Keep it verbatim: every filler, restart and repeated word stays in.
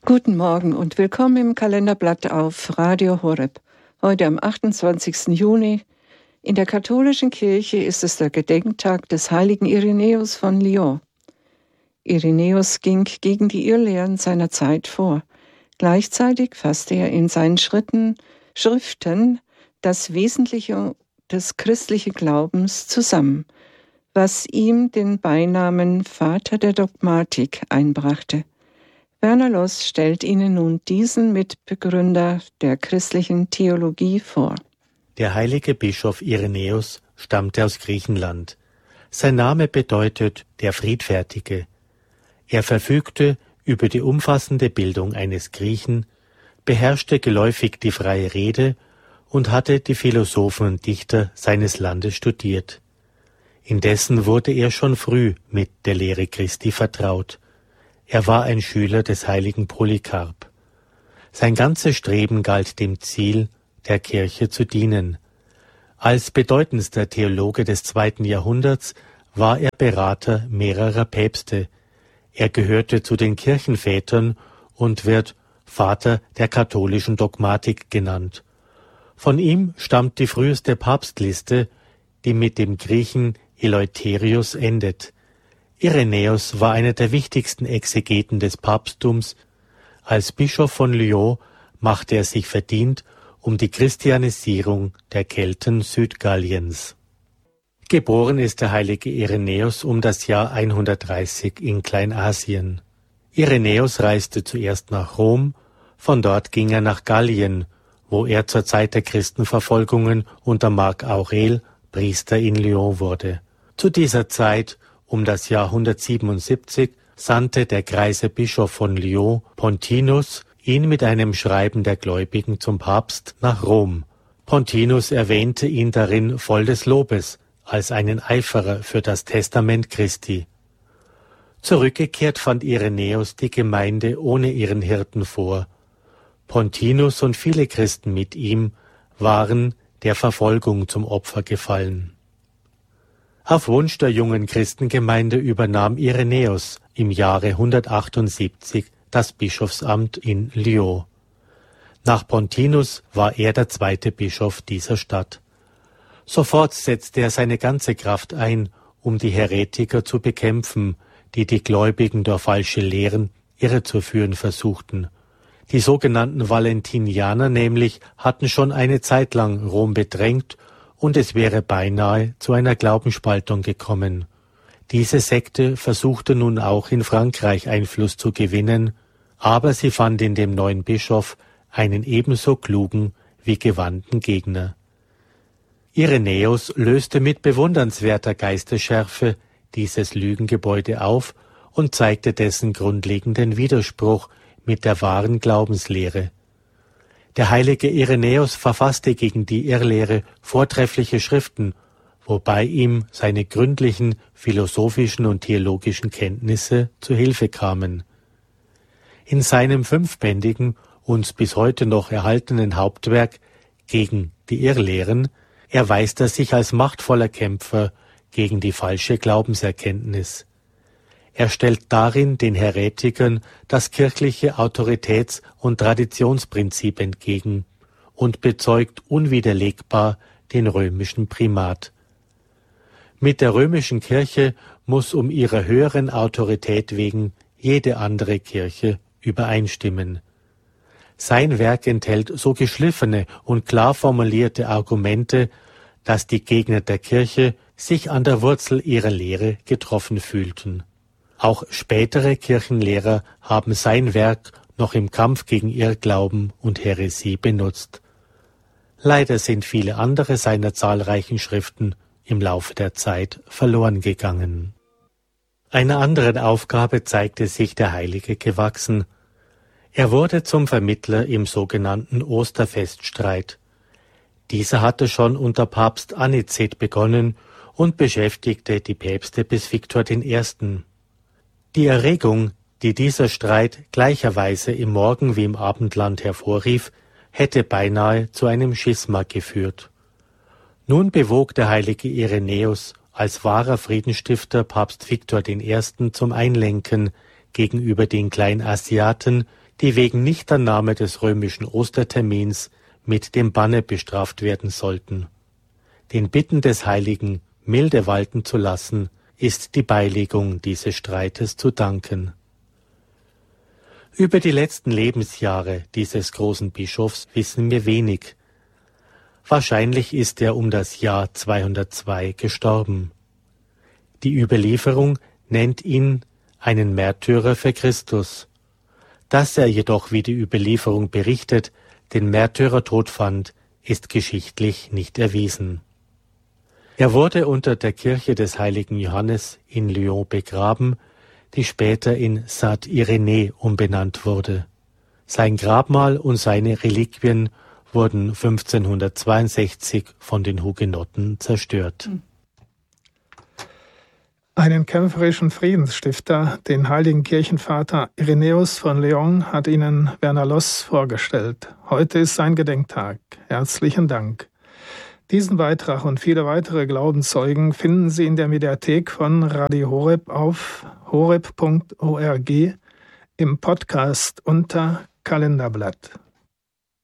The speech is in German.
Guten Morgen und willkommen im Kalenderblatt auf Radio Horeb. Heute am achtundzwanzigsten Juni. In der katholischen Kirche ist es der Gedenktag des heiligen Irenäus von Lyon. Irenäus ging gegen die Irrlehren seiner Zeit vor. Gleichzeitig fasste er in seinen Schritten, Schriften das Wesentliche des christlichen Glaubens zusammen, was ihm den Beinamen Vater der Dogmatik einbrachte. Werner Loss stellt Ihnen nun diesen Mitbegründer der christlichen Theologie vor. Der heilige Bischof Irenäus stammte aus Griechenland. Sein Name bedeutet der Friedfertige. Er verfügte über die umfassende Bildung eines Griechen, beherrschte geläufig die freie Rede und hatte die Philosophen und Dichter seines Landes studiert. Indessen wurde er schon früh mit der Lehre Christi vertraut. Er war ein Schüler des heiligen Polycarp. Sein ganzes Streben galt dem Ziel, der Kirche zu dienen. Als bedeutendster Theologe des zweiten Jahrhunderts war er Berater mehrerer Päpste. Er gehörte zu den Kirchenvätern und wird Vater der katholischen Dogmatik genannt. Von ihm stammt die früheste Papstliste, die mit dem Griechen Eleutherius endet. Irenäus war einer der wichtigsten Exegeten des Papsttums. Als Bischof von Lyon machte er sich verdient um die Christianisierung der Kelten Südgalliens. Geboren ist der heilige Irenäus um das Jahr hundertdreißig in Kleinasien. Irenäus reiste zuerst nach Rom, von dort ging er nach Gallien, wo er zur Zeit der Christenverfolgungen unter Marc Aurel Priester in Lyon wurde. Zu dieser Zeit, um das Jahr hundertsiebenundsiebzig, sandte der greise Bischof von Lyon, Pontinus, ihn mit einem Schreiben der Gläubigen zum Papst nach Rom. Pontinus erwähnte ihn darin voll des Lobes, als einen Eiferer für das Testament Christi. Zurückgekehrt fand Irenäus die Gemeinde ohne ihren Hirten vor. Pontinus und viele Christen mit ihm waren der Verfolgung zum Opfer gefallen. Auf Wunsch der jungen Christengemeinde übernahm Irenäus im Jahre hundertachtundsiebzig das Bischofsamt in Lyon. Nach Pontinus war er der zweite Bischof dieser Stadt. Sofort setzte er seine ganze Kraft ein, um die Heretiker zu bekämpfen, die die Gläubigen durch falsche Lehren irrezuführen versuchten. Die sogenannten Valentinianer nämlich hatten schon eine Zeit lang Rom bedrängt und es wäre beinahe zu einer Glaubensspaltung gekommen. Diese Sekte versuchte nun auch in Frankreich Einfluss zu gewinnen, aber sie fand in dem neuen Bischof einen ebenso klugen wie gewandten Gegner. Irenäus löste mit bewundernswerter Geistesschärfe dieses Lügengebäude auf und zeigte dessen grundlegenden Widerspruch mit der wahren Glaubenslehre. Der heilige Irenäus verfasste gegen die Irrlehre vortreffliche Schriften, wobei ihm seine gründlichen philosophischen und theologischen Kenntnisse zu Hilfe kamen. In seinem fünfbändigen, uns bis heute noch erhaltenen Hauptwerk Gegen die Irrlehren erweist er sich als machtvoller Kämpfer gegen die falsche Glaubenserkenntnis. Er stellt darin den Häretikern das kirchliche Autoritäts- und Traditionsprinzip entgegen und bezeugt unwiderlegbar den römischen Primat. Mit der römischen Kirche muss um ihrer höheren Autorität wegen jede andere Kirche übereinstimmen. Sein Werk enthält so geschliffene und klar formulierte Argumente, dass die Gegner der Kirche sich an der Wurzel ihrer Lehre getroffen fühlten. Auch spätere Kirchenlehrer haben sein Werk noch im Kampf gegen Irrglauben und Häresie benutzt. Leider sind viele andere seiner zahlreichen Schriften im Laufe der Zeit verloren gegangen. Einer anderen Aufgabe zeigte sich der Heilige gewachsen. Er wurde zum Vermittler im sogenannten Osterfeststreit. Dieser hatte schon unter Papst Anicet begonnen und beschäftigte die Päpste bis Viktor den Ersten. Die Erregung, die dieser Streit gleicherweise im Morgen- wie im Abendland hervorrief, hätte beinahe zu einem Schisma geführt. Nun bewog der heilige Irenäus als wahrer Friedensstifter Papst Viktor den Ersten zum Einlenken gegenüber den Kleinasiaten, die wegen Nichtannahme des römischen Ostertermins mit dem Banne bestraft werden sollten. Den Bitten des Heiligen, milde walten zu lassen, ist die Beilegung dieses Streites zu danken. Über die letzten Lebensjahre dieses großen Bischofs wissen wir wenig. Wahrscheinlich ist er um das Jahr zweihundertzwei gestorben. Die Überlieferung nennt ihn einen Märtyrer für Christus. Dass er jedoch, wie die Überlieferung berichtet, den Märtyrertod fand, ist geschichtlich nicht erwiesen. Er wurde unter der Kirche des heiligen Johannes in Lyon begraben, die später in Saint-Irénée umbenannt wurde. Sein Grabmal und seine Reliquien wurden fünfzehnhundertzweiundsechzig von den Hugenotten zerstört. Einen kämpferischen Friedensstifter, den heiligen Kirchenvater Irenäus von Lyon, hat Ihnen Werner Loss vorgestellt. Heute ist sein Gedenktag. Herzlichen Dank. Diesen Beitrag und viele weitere Glaubenszeugen finden Sie in der Mediathek von Radio Horeb auf horeb punkt org im Podcast unter Kalenderblatt.